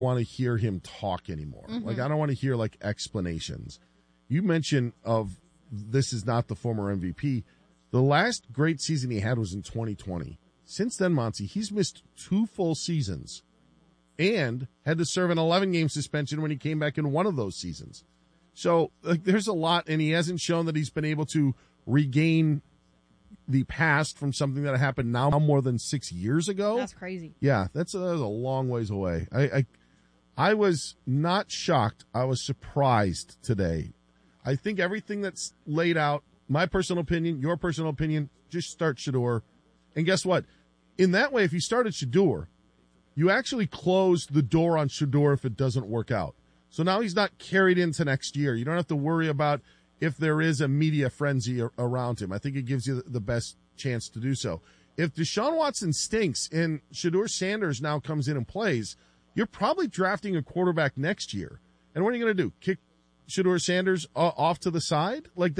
want to hear him talk anymore. Like, I don't want to hear like explanations. You mentioned of this is not the former MVP. The last great season he had was in 2020. Since then, Monty, he's missed 2 full seasons and had to serve an 11-game suspension when he came back in one of those seasons. So like, there's a lot, and he hasn't shown that he's been able to regain the past from something that happened now more than 6 years ago. That's crazy. Yeah, that's a long ways away. I was not shocked. I was surprised today. I think everything that's laid out, my personal opinion, your personal opinion, just start Shedeur. And guess what? In that way, if you started Shedeur, you actually close the door on Shedeur if it doesn't work out. So now he's not carried into next year. You don't have to worry about if there is a media frenzy around him. I think it gives you the best chance to do so. If Deshaun Watson stinks and Shedeur Sanders now comes in and plays, you're probably drafting a quarterback next year. And what are you going to do? Kick Shedeur Sanders off to the side? Like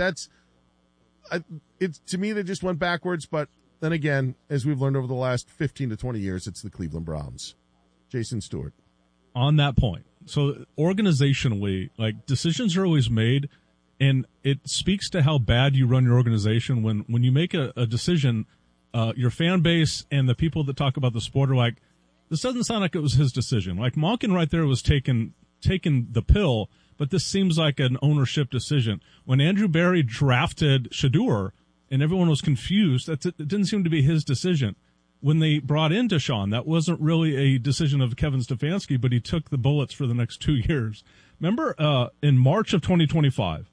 to me, they just went backwards. But then again, as we've learned over the last 15 to 20 years, it's the Cleveland Browns. Jason Stewart. On that point, so organizationally, like decisions are always made, and it speaks to how bad you run your organization when you make a decision. Your fan base and the people that talk about the sport are like, this doesn't sound like it was his decision. Like Monken right there was taking the pill, but this seems like an ownership decision. When Andrew Berry drafted Shedeur and everyone was confused, it didn't seem to be his decision. When they brought in Deshaun, that wasn't really a decision of Kevin Stefanski, but he took the bullets for the next 2 years. Remember, in March of 2025,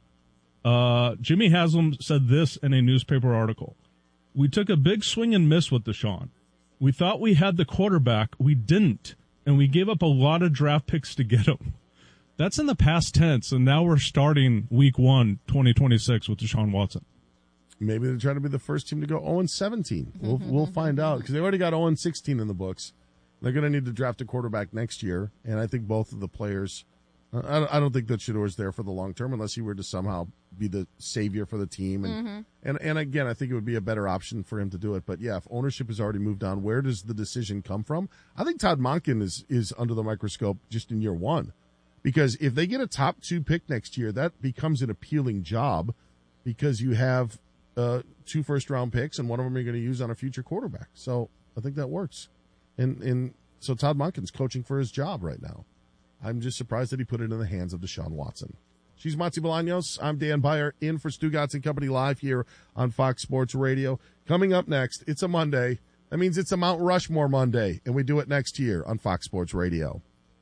Jimmy Haslam said this in a newspaper article. We took a big swing and miss with Deshaun. We thought we had the quarterback. We didn't. And we gave up a lot of draft picks to get him. That's in the past tense. And now we're starting week 1, 2026 with Deshaun Watson. Maybe they're trying to be the first team to go 0-17. We'll find out, because they already got 0-16 in the books. They're going to need to draft a quarterback next year, and I think both of the players. I don't think that Shedeur's there for the long term unless he were to somehow be the savior for the team. And again, I think it would be a better option for him to do it. But yeah, if ownership has already moved on, where does the decision come from? I think Todd Monken is under the microscope just in year 1, because if they get a top 2 pick next year, that becomes an appealing job, because you have 2 first-round picks, and one of them you're going to use on a future quarterback. So I think that works. And so Todd Monken's coaching for his job right now. I'm just surprised that he put it in the hands of Deshaun Watson. She's Monty Bolaños. I'm Dan Beyer, in for Stugotz and Company live here on Fox Sports Radio. Coming up next, it's a Monday. That means it's a Mount Rushmore Monday, and we do it next year on Fox Sports Radio.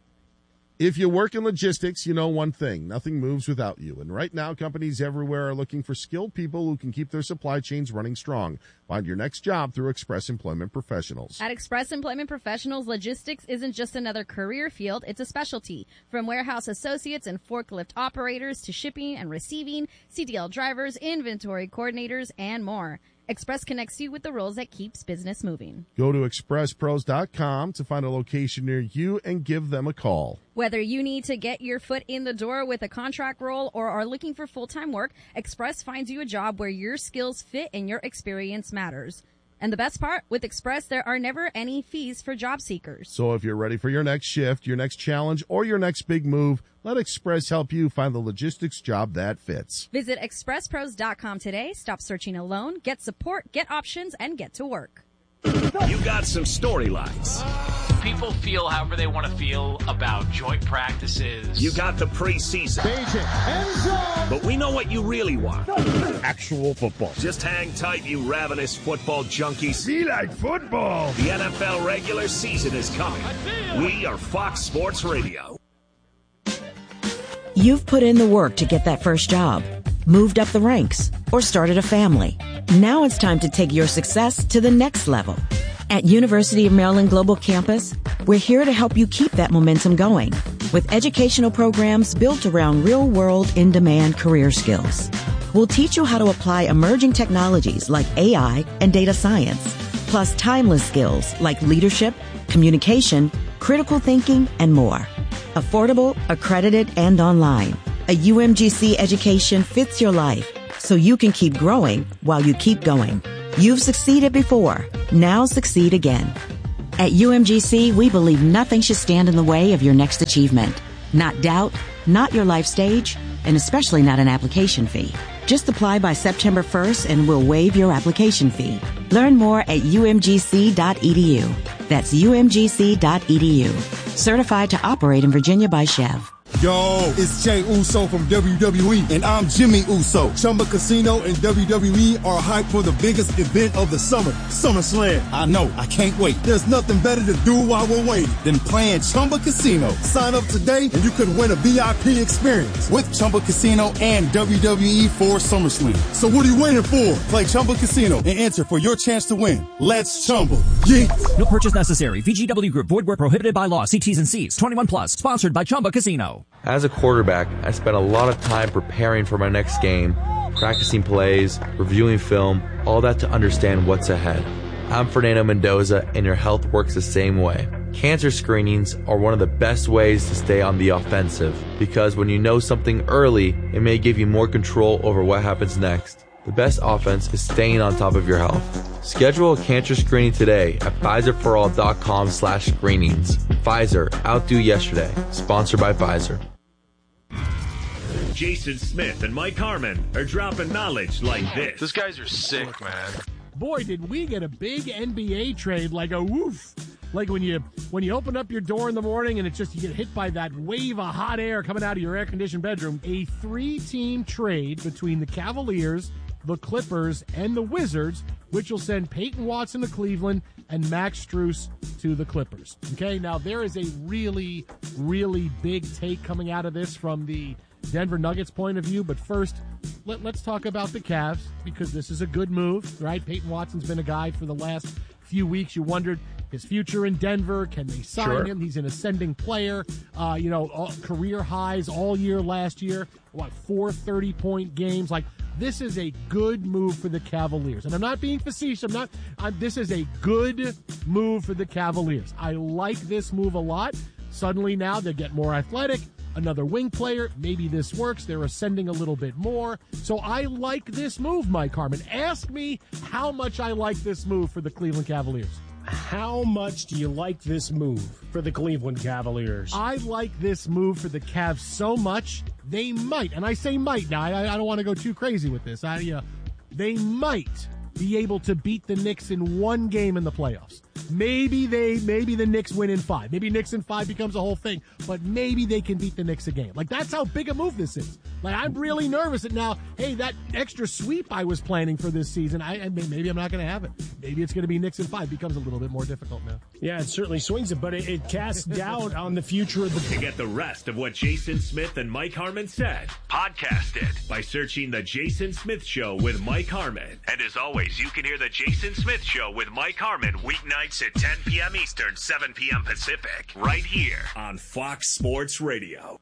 If you work in logistics, you know one thing: nothing moves without you. And right now, companies everywhere are looking for skilled people who can keep their supply chains running strong. Find your next job through Express Employment Professionals. At Express Employment Professionals, logistics isn't just another career field, it's a specialty. From warehouse associates and forklift operators to shipping and receiving, CDL drivers, inventory coordinators, and more. Express connects you with the roles that keeps business moving. Go to expresspros.com to find a location near you and give them a call. Whether you need to get your foot in the door with a contract role or are looking for full-time work, Express finds you a job where your skills fit and your experience matters. And the best part, with Express, there are never any fees for job seekers. So if you're ready for your next shift, your next challenge, or your next big move, let Express help you find the logistics job that fits. Visit expresspros.com today. Stop searching alone. Get support, get options, and get to work. You got some storylines. People feel however they want to feel about joint practices. You got the preseason. But we know what you really want. Actual football. Just hang tight, you ravenous football junkies. Be like football. The NFL regular season is coming. We are Fox Sports Radio. You've put in the work to get that first job, moved up the ranks, or started a family. Now it's time to take your success to the next level. At University of Maryland Global Campus, we're here to help you keep that momentum going with educational programs built around real-world, in-demand career skills. We'll teach you how to apply emerging technologies like AI and data science, plus timeless skills like leadership, communication, critical thinking, and more. Affordable, accredited, and online. A UMGC education fits your life so you can keep growing while you keep going. You've succeeded before. Now succeed again. At UMGC, we believe nothing should stand in the way of your next achievement. Not doubt, not your life stage, and especially not an application fee. Just apply by September 1st and we'll waive your application fee. Learn more at umgc.edu. That's umgc.edu. Certified to operate in Virginia by Chev. Yo, it's Jay Uso from WWE, and I'm Jimmy Uso. Chumba Casino and WWE are hyped for the biggest event of the summer, SummerSlam. I know, I can't wait. There's nothing better to do while we're waiting than playing Chumba Casino. Sign up today and you could win a VIP experience with Chumba Casino and WWE for SummerSlam. So what are you waiting for? Play Chumba Casino and enter for your chance to win. Let's Chumba. Yeah. No purchase necessary. VGW Group. Void where prohibited by law. See T's and C's. 21 plus. Sponsored by Chumba Casino. As a quarterback, I spent a lot of time preparing for my next game, practicing plays, reviewing film, all that to understand what's ahead. I'm Fernando Mendoza, and your health works the same way. Cancer screenings are one of the best ways to stay on the offensive, because when you know something early, it may give you more control over what happens next. The best offense is staying on top of your health. Schedule a cancer screening today at Pfizerforall.com/screenings. Pfizer, outdo yesterday. Sponsored by Pfizer. Jason Smith and Mike Harmon are dropping knowledge like this. Those guys are sick, man. Boy, did we get a big NBA trade, like a woof. Like when you open up your door in the morning and it's just you get hit by that wave of hot air coming out of your air-conditioned bedroom. A 3-team trade between the Cavaliers, the Clippers, and the Wizards, which will send Peyton Watson to Cleveland and Max Strus to the Clippers. Okay, now there is a really, really big take coming out of this from the Denver Nuggets point of view, but first, let's talk about the Cavs, because this is a good move, right? Peyton Watson's been a guy for the last few weeks. You wondered his future in Denver. Can they sign him? He's an ascending player. Career highs all year last year. 4 30-point games. This is a good move for the Cavaliers. And I'm not being facetious. This is a good move for the Cavaliers. I like this move a lot. Suddenly now they get more athletic. Another wing player. Maybe this works. They're ascending a little bit more. So I like this move, Mike Harmon. Ask me how much I like this move for the Cleveland Cavaliers. How much do you like this move for the Cleveland Cavaliers? I like this move for the Cavs so much, they might, and I say might now, I don't want to go too crazy with this. They might be able to beat the Knicks in one game in the playoffs. Maybe the Knicks win in 5. Maybe Knicks in 5 becomes a whole thing, but maybe they can beat the Knicks a game. That's how big a move this is. I'm really nervous that now, hey, that extra sweep I was planning for this season, maybe I'm not going to have it. Maybe it's going to be Knicks in 5. Becomes a little bit more difficult now. Yeah, it certainly swings it, but it casts doubt on the future of the... To get the rest of what Jason Smith and Mike Harmon said, podcast it by searching The Jason Smith Show with Mike Harmon. And as always, you can hear The Jason Smith Show with Mike Harmon weeknights at 10 p.m. Eastern, 7 p.m. Pacific, right here on Fox Sports Radio.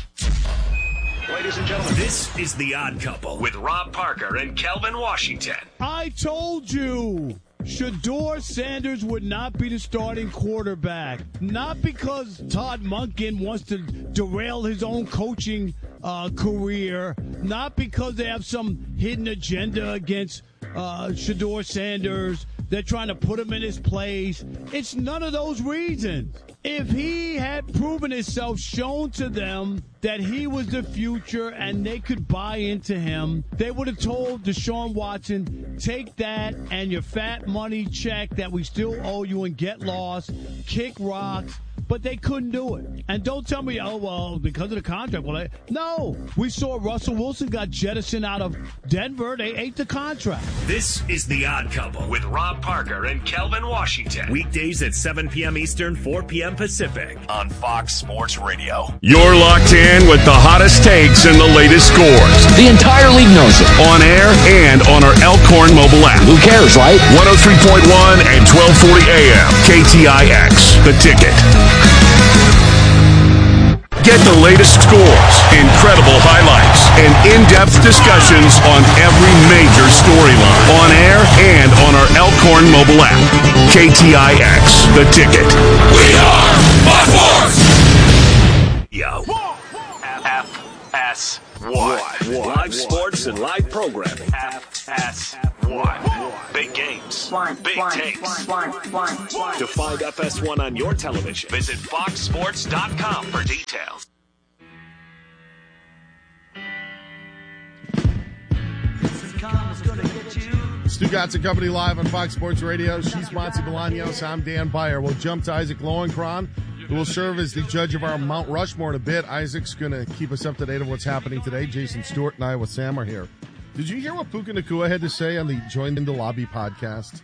Ladies and gentlemen, this is The Odd Couple with Rob Parker and Kelvin Washington. I told you Shedeur Sanders would not be the starting quarterback. Not because Todd Monken wants to derail his own coaching career. Not because they have some hidden agenda against Shedeur Sanders. They're trying to put him in his place. It's none of those reasons. If he had proven himself, shown to them that he was the future and they could buy into him, they would have told Deshaun Watson, take that and your fat money check that we still owe you and get lost, kick rocks. But they couldn't do it. And don't tell me, because of the contract. No. We saw Russell Wilson got jettisoned out of Denver. They ate the contract. This is The Odd Couple with Rob Parker and Kelvin Washington. Weekdays at 7 p.m. Eastern, 4 p.m. Pacific on Fox Sports Radio. You're locked in with the hottest takes and the latest scores. The entire league knows it. On air and on our Elkhorn mobile app. Who cares, right? 103.1 and 1240 AM. KTIX. The Ticket. Get the latest scores, incredible highlights, and in-depth discussions on every major storyline. On air and on our Elkhorn mobile app. KTIX. The Ticket. We are Fox Sports! Yo. FS1. Live sports and live programming. FS1. One. Big games. Big takes. To find FS1 on your television, visit foxsports.com for details. Stu Gatz and Company live on Fox Sports Radio. She's Monty Bolaños. I'm Dan Beyer. We'll jump to Isaac Lowenkron, who will serve as the judge of our Mount Rushmore in a bit. Isaac's going to keep us up to date of what's happening today. Jason Stewart and I with Sam are here. Did you hear what Puka Nacua had to say on the Join in the Lobby podcast?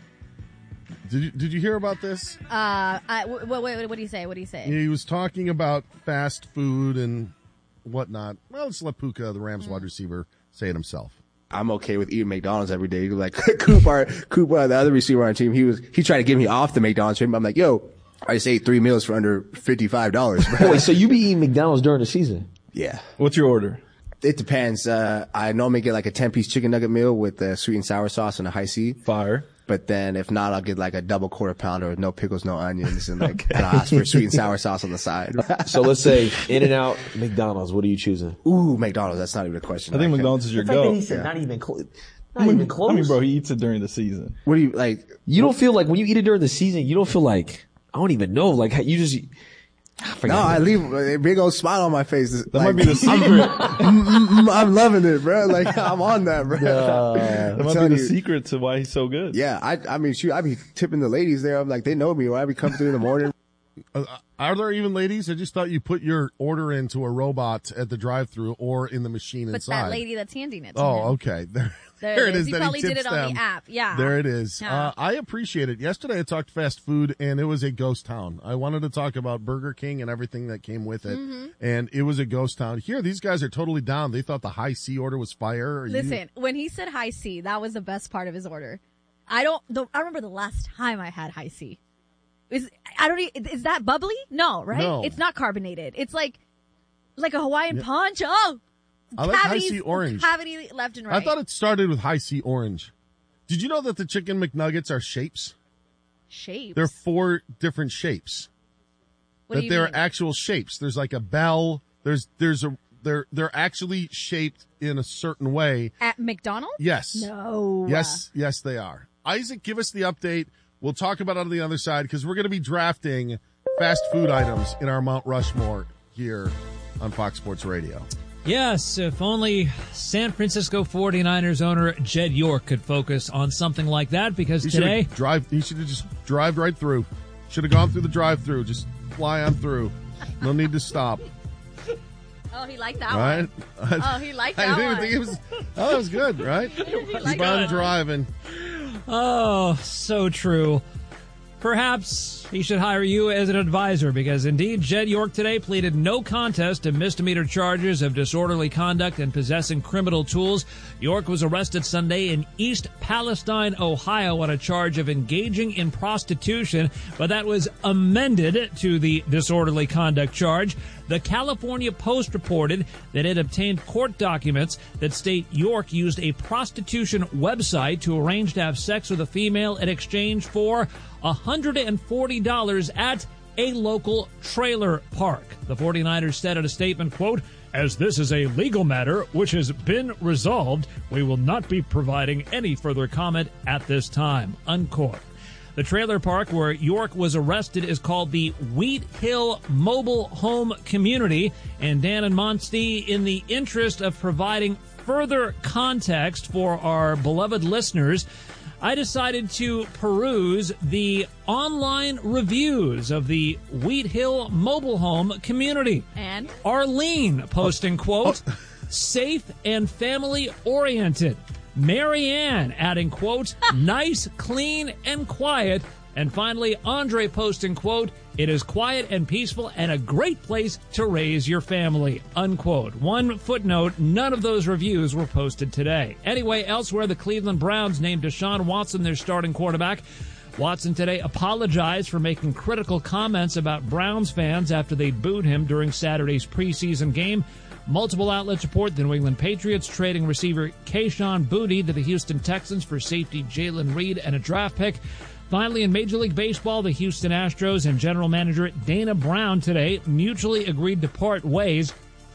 Did you hear about this? Wait, what do you say? What do you say? He was talking about fast food and whatnot. Well, let's let Puka, the Rams wide receiver, say it himself. I'm okay with eating McDonald's every day. Like Cooper, the other receiver on the team, he tried to get me off the McDonald's trip. I'm like, yo, I just ate 3 meals for under $55. Bro. Wait, so you be eating McDonald's during the season? Yeah. What's your order? It depends. I normally get like a 10-piece chicken nugget meal with sweet and sour sauce and a high C. Fire. But then if not, I'll get like a double quarter pounder with no pickles, no onions, and like and I'll ask for sweet and sour sauce on the side. So let's say In-N-Out, McDonald's. What are you choosing? Ooh, McDonald's. That's not even a question. I think McDonald's is your go. He said not even close. Not even close. I mean, bro, he eats it during the season. What do you like? You don't feel like when you eat it during the season, you don't feel like, I don't even know, like you just. I leave a big old smile on my face. That might be the secret. I'm loving it, bro. Like I'm on that, bro. That might be the secret to why he's so good. Yeah, I mean, shoot, I be tipping the ladies there. I'm like, they know me, or I be coming through in the morning. Are there even ladies? I just thought you put your order into a robot at the drive-thru or in the machine but inside. That lady that's handing it to him. Okay. There it is. He probably did it on the app. Yeah. There it is. Yeah. I appreciate it. Yesterday I talked fast food, and it was a ghost town. I wanted to talk about Burger King and everything that came with it, and it was a ghost town. Here, these guys are totally down. They thought the high C order was fire. Listen, when he said high C, that was the best part of his order. I remember the last time I had high C. Is that bubbly? No, right? No. It's not carbonated. It's like a Hawaiian punch. Oh, I like high C orange. Cavity left and right. I thought it started with high C orange. Did you know that the chicken McNuggets are shapes? Shapes? They're 4 different shapes. What do you mean? They're actual shapes. There's like a bell. They're actually shaped in a certain way. At McDonald's? Yes. No. Yes, they are. Isaac, give us the update. We'll talk about it on the other side because we're going to be drafting fast food items in our Mount Rushmore here on Fox Sports Radio. Yes, if only San Francisco 49ers owner Jed York could focus on something like that, because He today... should have just drive right through. Should have gone through the drive-through. Just fly on through. No need to stop. Oh, he liked that right? one. Oh, he liked that I didn't one. think it was... Oh, that was good, right? Keep on driving. Oh, so true. Perhaps he should hire you as an advisor, because indeed Jed York today pleaded no contest to misdemeanor charges of disorderly conduct and possessing criminal tools. York was arrested Sunday in East Palestine, Ohio, on a charge of engaging in prostitution, but that was amended to the disorderly conduct charge. The California Post reported that it obtained court documents that state York used a prostitution website to arrange to have sex with a female in exchange for $140 at a local trailer park. The 49ers said in a statement, quote, "As this is a legal matter which has been resolved, we will not be providing any further comment at this time," unquote. The trailer park where York was arrested is called the Wheat Hill Mobile Home Community. And Dan and Monty, in the interest of providing further context for our beloved listeners, I decided to peruse the online reviews of the Wheat Hill Mobile Home Community. And? Arlene posting, quote, "safe and family-oriented." Marianne adding, quote, "nice, clean, and quiet." And finally, Andre posting, quote, "it is quiet and peaceful and a great place to raise your family," unquote. One footnote, none of those reviews were posted today. Anyway, elsewhere, the Cleveland Browns named Deshaun Watson their starting quarterback. Watson today apologized for making critical comments about Browns fans after they booed him during Saturday's preseason game. Multiple outlets report the New England Patriots trading receiver Kayshon Boutte to the Houston Texans for safety Jalen Reed and a draft pick. Finally, in Major League Baseball, the Houston Astros and general manager Dana Brown today mutually agreed to part ways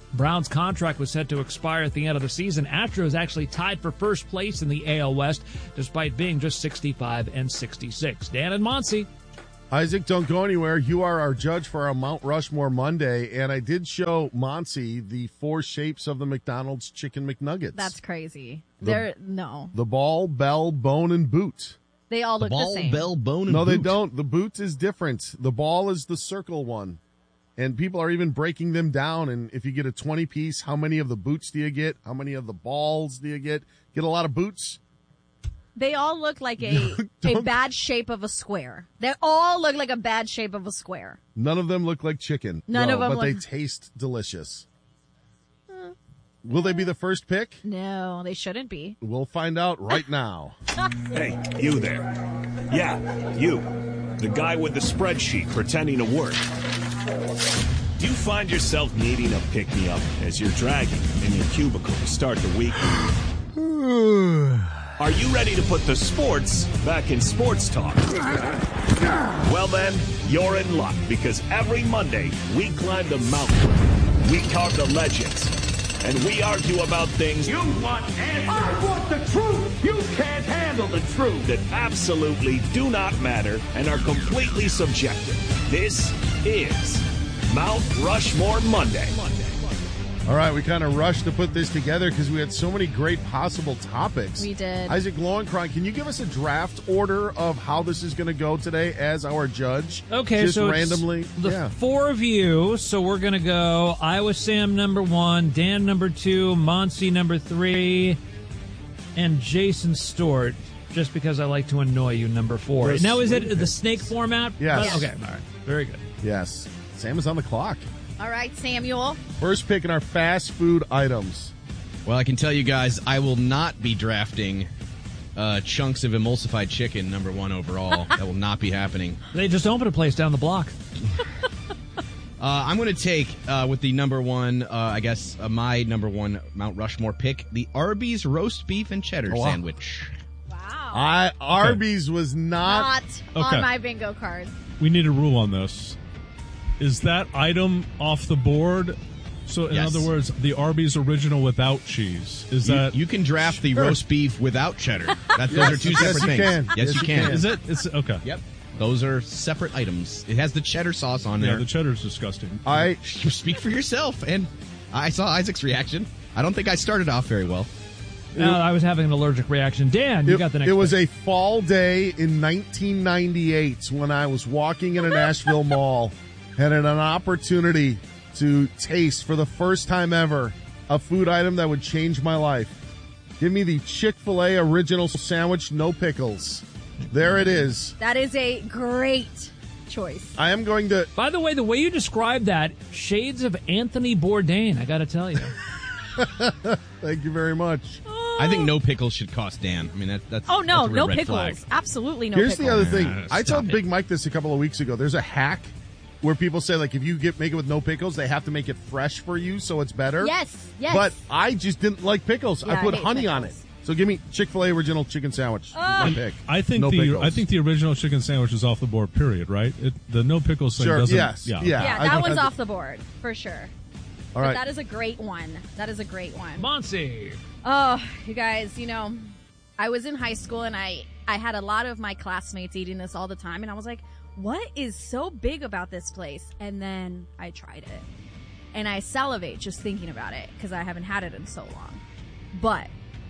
Brown's contract was set to expire at the end of the season. Astros actually tied for first place in the AL West, despite being just 65 and 66. Dan and Monty. Isaac, don't go anywhere. You are our judge for our Mount Rushmore Monday, and I did show Monty the 4 shapes of the McDonald's Chicken McNuggets. That's crazy. The ball, bell, bone, and boot. They all look the same. Bell, bone, and No, boot. they don't. The boot is different. The ball is the circle one. And people are even breaking them down. And if you get a 20-piece, how many of the boots do you get? How many of the balls do you get? Get a lot of boots? They all look like a bad shape of a square. They all look like a bad shape of a square. None of them look like chicken. None of them but they look- taste delicious. Will they be the first pick? No, they shouldn't be. We'll find out right now. Hey, you there. Yeah, you. The guy with the spreadsheet pretending to work. Do you find yourself needing a pick-me-up as you're dragging in your cubicle to start the week? Are you ready to put the sports back in sports talk? Well then, you're in luck, because every Monday we climb the mountain, we carve the legends, and we argue about things you want answers. I want the truth. You can't handle the truth. That absolutely do not matter and are completely subjective. This is Mount Rushmore Monday. All right, we kind of rushed to put this together because we had so many great possible topics. We did. Isaac Lowenkron, can you give us a draft order of how this is going to go today as our judge? Okay, just so randomly. it's the 4 of you. So we're going to go Iowa Sam number 1, Dan number 2, Monty number 3, and Jason Stewart, just because I like to annoy you, number 4. Yes. Now, is it the snake format? Yes. Okay, all right. Very good. Yes. Sam is on the clock. All right, Samuel. First pick in our fast food items. Well, I can tell you guys, I will not be drafting chunks of emulsified chicken number 1 overall. That will not be happening. They just opened a place down the block. I'm going to take, with the number 1, my number 1 Mount Rushmore pick, the Arby's roast beef and cheddar sandwich. Wow. Arby's was not on my bingo card. We need a rule on this. Is that item off the board? So, in Yes. other words, the Arby's original without cheese. Is that You can draft the roast beef without cheddar. Those Yes, are two yes, separate you things. can. Yes, you can. Is it? It's okay. Yep. Those are separate items. It has the cheddar sauce on Yeah, there. the cheddar's disgusting. You speak for yourself, and I saw Isaac's reaction. I don't think I started off very well. I was having an allergic reaction. Dan, you got the next It was pick. a fall day in 1998 when I was walking in a Nashville mall and had an opportunity to taste for the first time ever a food item that would change my life. Give me the Chick-fil-A original sandwich, no pickles. There it is. That is a great choice. I am going to... By the way, the way you described that, shades of Anthony Bourdain, I got to tell you. Thank you very much. I think no pickles should cost Dan. I mean, that's Oh, no, that's a real no red pickles. flag. Absolutely no Here's pickles. the other thing. I Stop told Big Mike this a couple of weeks ago. There's a hack where people say, like, if you make it with no pickles, they have to make it fresh for you so it's better. Yes, yes. But I just didn't like pickles. Yeah, I put I hate honey on it. pickles. So give me Chick-fil-A original chicken sandwich. My pick. I think no the pickles. original chicken sandwich is off the board. Period. Right? The no pickles thing Sure, doesn't. yes, yeah. Yeah, I that think one's I- off the board, for sure. All But right. that is a great one. That is a great one. Monty. Oh, you guys, I was in high school and I had a lot of my classmates eating this all the time. And I was like, what is so big about this place? And then I tried it. And I salivate just thinking about it because I haven't had it in so long. But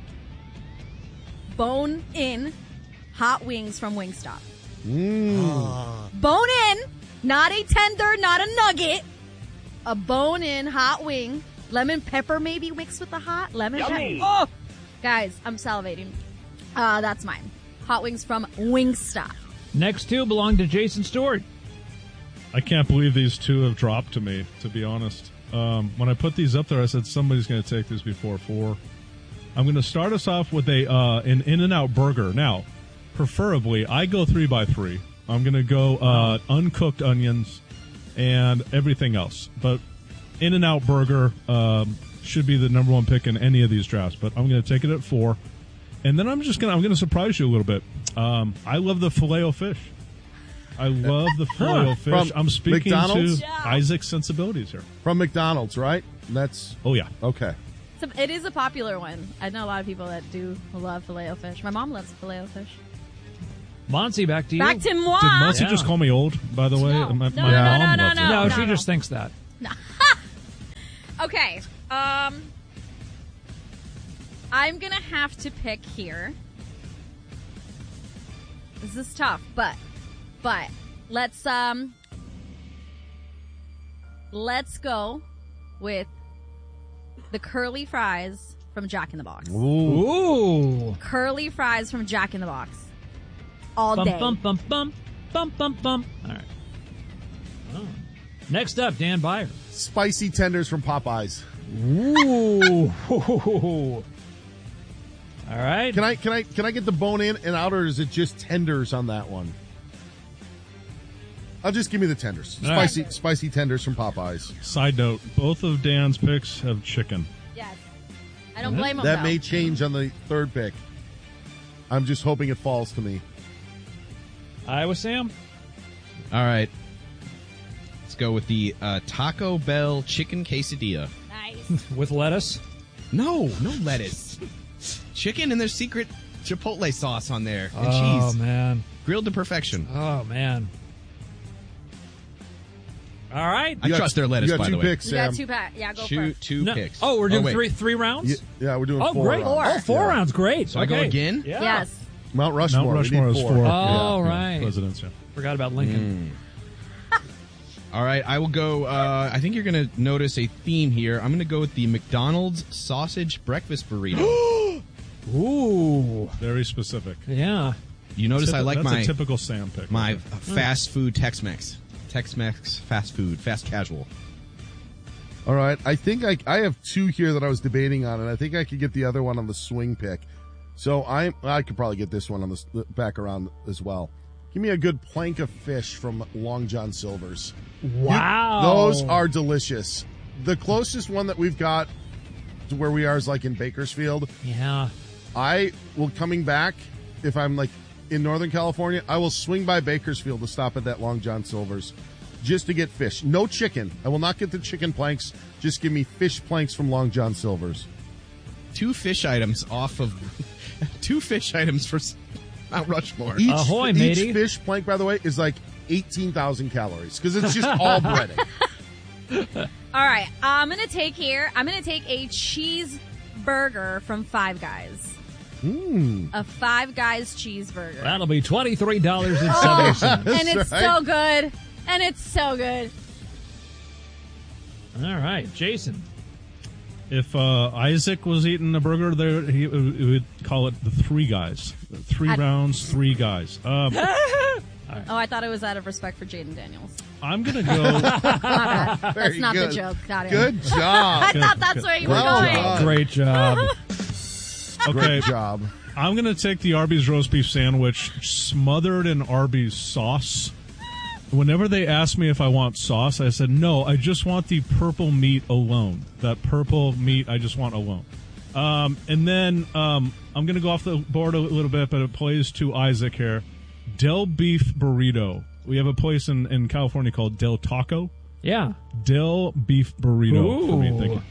bone-in hot wings from Wingstop. Bone-in, not a tender, not a nugget. A bone-in hot wing. Lemon pepper maybe mixed with the hot. Lemon pepper. Oh! Guys, I'm salivating. That's mine. Hot wings from Wingstop. Next 2 belong to Jason Stewart. I can't believe these 2 have dropped to me, to be honest. When I put these up there, I said somebody's going to take these before 4. I'm going to start us off with an In-N-Out burger. Now, preferably, I go 3 by 3. I'm going to go uncooked onions and everything else. But In-N-Out burger should be the number 1 pick in any of these drafts. But I'm going to take it at 4. And then I'm going to surprise you a little bit. I love the Filet-O-Fish. I love the filet fish. From I'm speaking McDonald's? to Isaac's sensibilities here. From McDonald's, right? That's Oh yeah. okay. So it is a popular one. I know a lot of people that do love Filet-O-Fish. My mom loves Filet-O-Fish. Monty, back to you. Back to moi. Did Monty just call me old? By the way, No. my No, mom no, loves it. No, she just thinks that. Okay. I'm gonna have to pick here. This is tough, but let's go with the curly fries from Jack in the Box. Ooh. Curly fries from Jack in the Box. All day. Bum, bum, bum, bum, bum, bum. All right. Oh. Next up, Dan Byer. Spicy tenders from Popeyes. Ooh. All right. Can I get the bone in and out, or is it just tenders on that one? I'll just give me the tenders. All right. Spicy tenders from Popeyes. Side note: both of Dan's picks have chicken. Yes. I don't blame him. That though. may change on the third pick. I'm just hoping it falls to me. Iowa Sam. All right. Let's go with the Taco Bell chicken quesadilla. Nice. With lettuce? No lettuce. Chicken and their secret chipotle sauce on there and Oh, cheese. man. Grilled to perfection. Oh, man. All right. I trust their lettuce, you got by two the way. picks, You got Sam. two pack. Yeah, go Two first. picks. Oh, we're doing wait. three rounds? Yeah, we're doing Oh, 4 great. rounds. Oh, 4 rounds. Great. So I go again? Yeah. Yes. Mount Rushmore. Mount Rushmore we need is 4. four. Oh, Yeah, right. Presidents, yeah. Forgot about Lincoln. All right, I will go. I think you're going to notice a theme here. I'm going to go with the McDonald's sausage breakfast burrito. Ooh. Very specific. Yeah. You notice I like that's my a typical Sam pick. my fast food Tex-Mex. Tex-Mex fast food, fast casual. All right. I think I have 2 here that I was debating on, and I think I could get the other one on the swing pick. So I could probably get this one on the back around as well. Give me a good plank of fish from Long John Silver's. Wow. Those are delicious. The closest one that we've got to where we are is like in Bakersfield. Yeah. I will, coming back, if I'm like in Northern California, I will swing by Bakersfield to stop at that Long John Silver's just to get fish. No chicken. I will not get the chicken planks. Just give me fish planks from Long John Silver's. 2 fish items for Mount Rushmore. Ahoy, matey. Each fish plank, by the way, is like 18,000 calories because it's just all breading. All right. I'm going to take a cheeseburger from Five Guys. A Five Guys cheeseburger. That'll be $23.70. And it's so good. And it's so good. All right, Jason. If Isaac was eating a burger, there he would call it the 3 guys. 3 rounds, 3 guys. Oh, I thought it was out of respect for Jaden Daniels. I'm gonna go. My bad. That's Very not good. the joke. Got it. Good job. I thought that's where you were going. Great job. Okay, Great job. I'm gonna take the Arby's roast beef sandwich smothered in Arby's sauce. Whenever they ask me if I want sauce, I said no. I just want the purple meat alone. That purple meat, I just want alone. And then I'm going to go off the board a little bit, but it plays to Isaac here. Del Beef Burrito. We have a place in California called Del Taco. Yeah. Del Beef Burrito. For me. Thank you.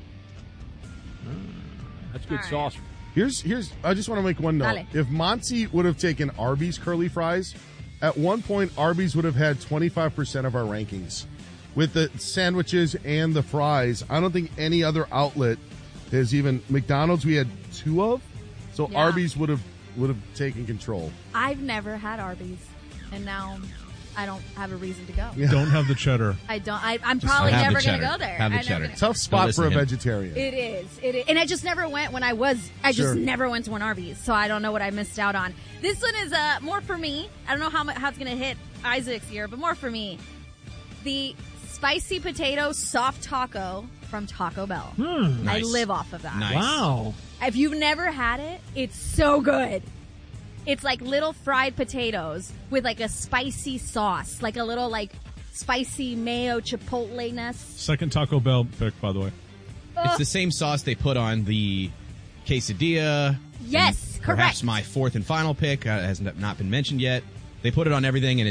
That's good All sauce. Here's. I just want to make one note. Dale. If Monty would have taken Arby's curly fries, at one point Arby's would have had 25% of our rankings. With the sandwiches and the fries, I don't think any other outlet has even. McDonald's we had 2 of, so Yeah. Arby's would have taken control. I've never had Arby's, and now I don't have a reason to go. Don't have the cheddar. I don't. I'm probably have the never going to cheddar. go there. Have the I'm never cheddar. gonna- Tough spot listen for a to him. vegetarian. It is. And I just never went when I was. I just Sure. never went to an Arby's, so I don't know what I missed out on. This one is more for me. I don't know how it's going to hit Isaac's ear, but more for me. The spicy potato soft taco from Taco Bell. I Nice. live off of that. Nice. Wow. If you've never had it, it's so good. It's like little fried potatoes with like a spicy sauce, like a little like spicy mayo chipotle-ness. Second Taco Bell pick, by the way. It's the same sauce they put on the quesadilla. Yes, Perhaps correct. my 4th and final pick has not been mentioned yet. They put it on everything, and it's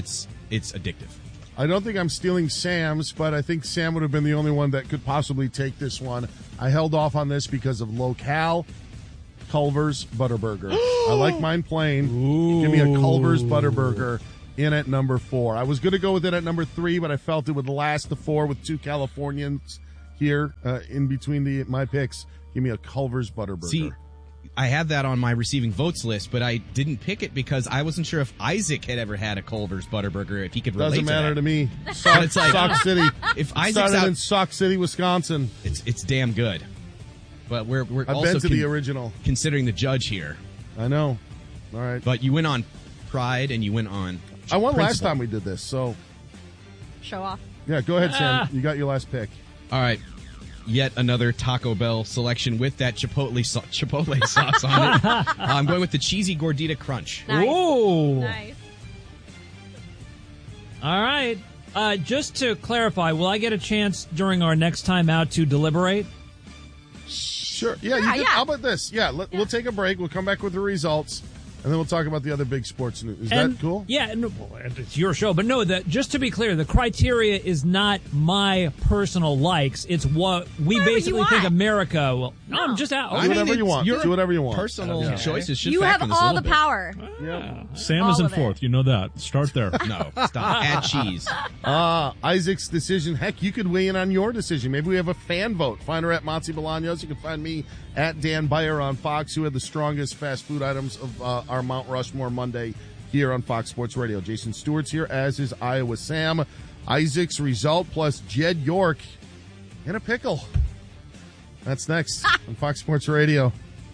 it's addictive. I don't think I'm stealing Sam's, but I think Sam would have been the only one that could possibly take this one. I held off on this because of Locale Culver's Butterburger. I like mine plain. Ooh. Give me a Culver's Butterburger in at number 4. I was going to go with it at number 3, but I felt it would last the 4 with 2 Californians here in between my picks. Give me a Culver's Butterburger. See, I had that on my receiving votes list, but I didn't pick it because I wasn't sure if Isaac had ever had a Culver's Butterburger, if he could relate Doesn't matter to to me. It's like, Sauk City. If Isaac's started out in Sauk City, Wisconsin. It's damn good. But we're I've also been to the original. Considering the judge here. I know. All right. But you went on pride and you went on I won last principle. time we did this, so. Show off. Yeah, go ahead, Sam. You got your last pick. All right. Yet another Taco Bell selection with that chipotle sauce on it. I'm going with the cheesy gordita crunch. Nice. Ooh. Nice. All right. Just to clarify, will I get a chance during our next time out to deliberate? Sure. Yeah, you can. How about this? Yeah, we'll take a break. We'll come back with the results, and then we'll talk about the other big sports news. Is that cool? Yeah, it's your show. But no, just to be clear, the criteria is not my personal likes. It's what we basically think America will. No, I'm just out. Do whatever you want. Do whatever you want. Personal choices should You factor have this a all little the bit. power. Sam All is in of it. 4th. You know that. Start there. No, stop. Add cheese. Isaac's decision. Heck, you could weigh in on your decision. Maybe we have a fan vote. Find her at Monty Bolaños. You can find me at Dan Beyer on Fox, who had the strongest fast food items of our Mount Rushmore Monday here on Fox Sports Radio. Jason Stewart's here, as is Iowa Sam. Isaac's result plus Jed York in a pickle. That's next on Fox Sports Radio.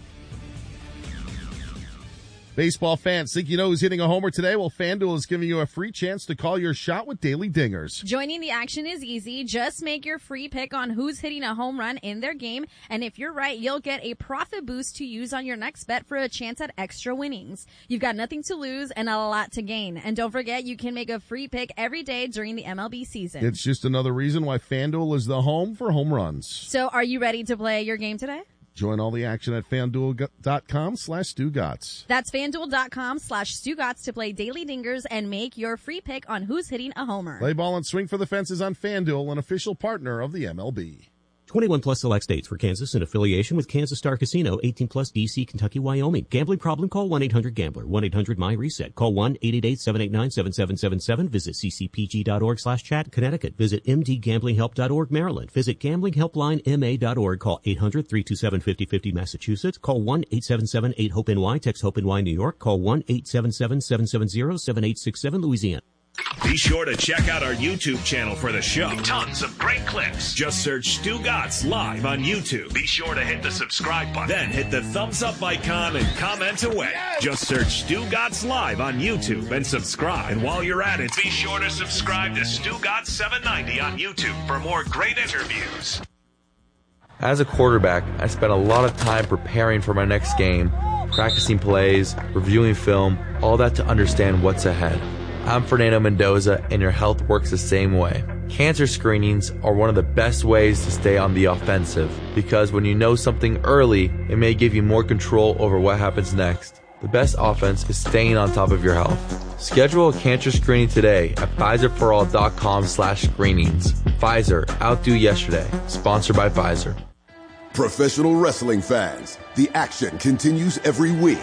Baseball fans, think you know who's hitting a homer today? Well, FanDuel is giving you a free chance to call your shot with Daily Dingers. Joining the action is easy. Just make your free pick on who's hitting a home run in their game. And if you're right, you'll get a profit boost to use on your next bet for a chance at extra winnings. You've got nothing to lose and a lot to gain. And don't forget, you can make a free pick every day during the MLB season. It's just another reason why FanDuel is the home for home runs. So are you ready to play your game today? Join all the action at FanDuel.com/StuGotts. That's FanDuel.com/StuGotts to play Daily Dingers and make your free pick on who's hitting a homer. Play ball and swing for the fences on FanDuel, an official partner of the MLB. 21 plus select states for Kansas in affiliation with Kansas Star Casino, 18 plus DC, Kentucky, Wyoming. Gambling problem? Call 1-800-GAMBLER. 1-800-MY-RESET. Call 1-888-789-7777. Visit ccpg.org/chat. Connecticut. Visit mdgamblinghelp.org. Maryland. Visit gamblinghelplinema.org. Call 800-327-5050. Massachusetts. Call 1-877-8-HOPE-NY. Text HOPE-NY New York. Call 1-877-770-7867 Louisiana. Be sure to check out our YouTube channel for the show. Tons of great clips. Just search Stu Gotts Live on YouTube. Be sure to hit the subscribe button. Then hit the thumbs up icon and comment away. Just search Stu Gotts Live on YouTube and subscribe. And while you're at it, be sure to subscribe to Stu Gotts 790 on YouTube for more great interviews. As a quarterback, I spent a lot of time preparing for my next game, practicing plays, reviewing film, all that to understand what's ahead. I'm Fernando Mendoza, and your health works the same way. Cancer screenings are one of the best ways to stay on the offensive, because when you know something early, it may give you more control over what happens next. The best offense is staying on top of your health. Schedule a cancer screening today at PfizerForAll.com/screenings. Pfizer, outdo yesterday. Sponsored by Pfizer. Professional wrestling fans, the action continues every week.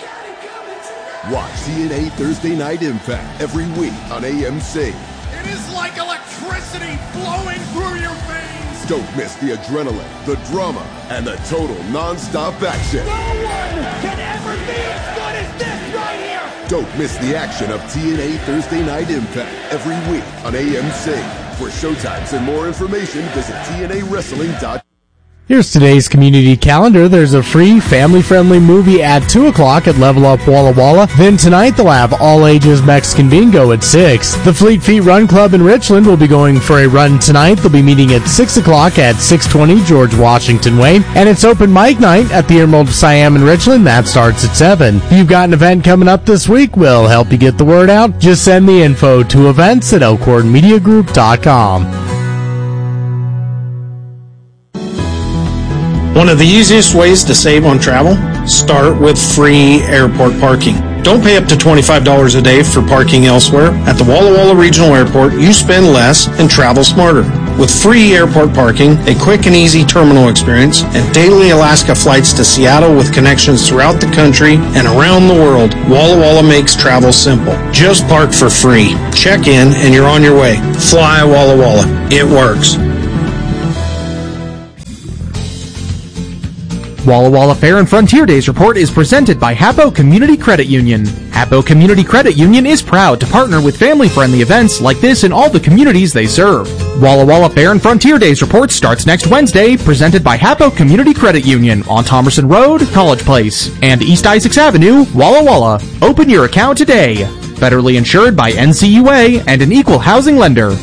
Watch TNA Thursday Night Impact every week on AMC. It is like electricity flowing through your veins. Don't miss the adrenaline, the drama, and the total non-stop action. No one can ever be as good as this right here. Don't miss the action of TNA Thursday Night Impact every week on AMC. For showtimes and more information, visit TNAWrestling.com. Here's today's community calendar. There's a free family-friendly movie at 2 o'clock at Level Up Walla Walla. Then tonight they'll have all ages Mexican bingo at 6. The Fleet Feet Run Club in Richland will be going for a run tonight. They'll be meeting at 6 o'clock at 620 George Washington Way. And it's open mic night at the Emerald of Siam in Richland. That starts at 7. If you've got an event coming up this week, we'll help you get the word out. Just send the info to events@elkhornmediagroup.com. One of the easiest ways to save on travel, start with free airport parking. Don't pay up to $25 a day for parking elsewhere. At the Walla Walla Regional Airport, you spend less and travel smarter. With free airport parking, a quick and easy terminal experience, and daily Alaska flights to Seattle with connections throughout the country and around the world, Walla Walla makes travel simple. Just park for free. Check in and you're on your way. Fly Walla Walla. It works. Walla Walla Fair and Frontier Days report is presented by Hapo Community Credit Union. Hapo Community Credit Union is proud to partner with family-friendly events like this in all the communities they serve. Walla Walla Fair and Frontier Days report starts next Wednesday, presented by Hapo Community Credit Union on Thomerson Road, College Place, and East Isaacs Avenue, Walla Walla. Open your account today. Federally insured by NCUA and an equal housing lender.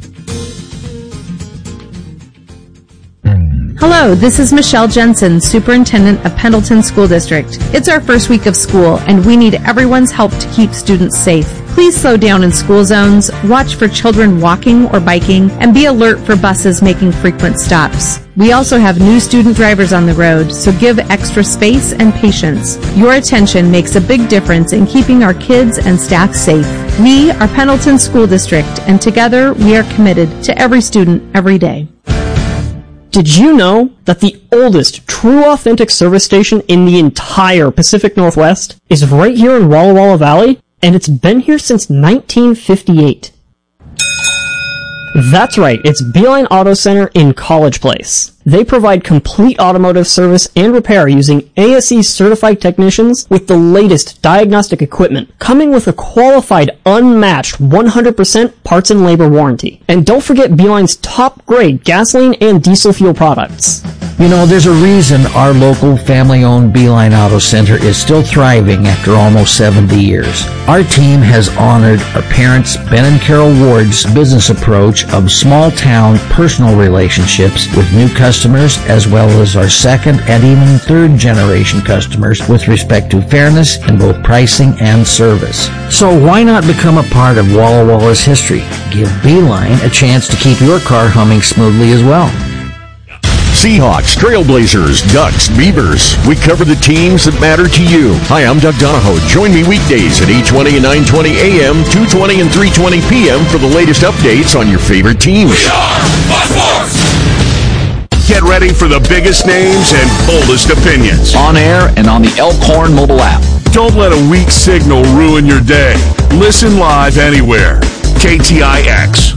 Hello, this is Michelle Jensen, Superintendent of Pendleton School District. It's our first week of school, and we need everyone's help to keep students safe. Please slow down in school zones, watch for children walking or biking, and be alert for buses making frequent stops. We also have new student drivers on the road, so give extra space and patience. Your attention makes a big difference in keeping our kids and staff safe. We are Pendleton School District, and together we are committed to every student every day. Did you know that the oldest true authentic service station in the entire Pacific Northwest is right here in Walla Walla Valley? And it's been here since 1958. That's right, it's Beeline Auto Center in College Place. They provide complete automotive service and repair using ASE certified technicians with the latest diagnostic equipment, coming with a qualified, unmatched 100% parts and labor warranty. And don't forget Beeline's top grade gasoline and diesel fuel products. You know, there's a reason our local family-owned Beeline Auto Center is still thriving after almost 70 years. Our team has honored our parents, Ben and Carol Ward's business approach of small-town personal relationships with new customers, as well as our second and even third-generation customers with respect to fairness in both pricing and service. So why not become a part of Walla Walla's history? Give Beeline a chance to keep your car humming smoothly as well. Seahawks, Trailblazers, Ducks, Beavers. We cover the teams that matter to you. Hi, I'm Doug Donahoe. Join me weekdays at 8:20 and 9:20 a.m., 2:20 and 3:20 p.m. for the latest updates on your favorite teams. We are Fox Sports! Get ready for the biggest names and boldest opinions. On air and on the Elkhorn mobile app. Don't let a weak signal ruin your day. Listen live anywhere. KTIX.